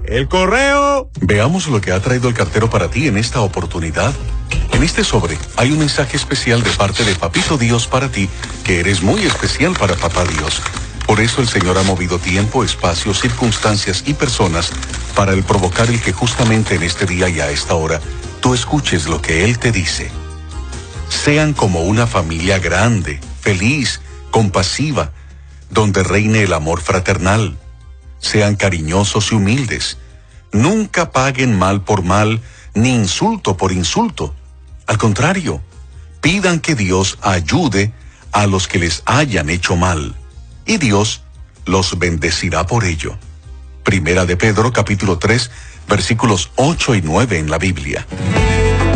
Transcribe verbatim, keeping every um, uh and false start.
El correo. Veamos lo que ha traído el cartero para ti en esta oportunidad. En este sobre hay un mensaje especial de parte de Papito Dios para ti, que eres muy especial para Papá Dios. Por eso el Señor ha movido tiempo, espacio, circunstancias y personas para el provocar el que justamente en este día y a esta hora tú escuches lo que Él te dice. Sean como una familia grande, feliz, compasiva, donde reine el amor fraternal. Sean cariñosos y humildes. Nunca paguen mal por mal, ni insulto por insulto. Al contrario, pidan que Dios ayude a los que les hayan hecho mal, y Dios los bendecirá por ello. Primera de Pedro, capítulo tres, versículos ocho y nueve en la Biblia.